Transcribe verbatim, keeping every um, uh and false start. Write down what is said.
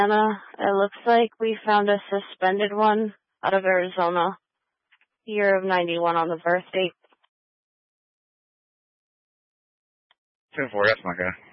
Anna, it looks like we found a suspended one out of Arizona. Year of ninety-one on the birth date. ten four, that's my guy.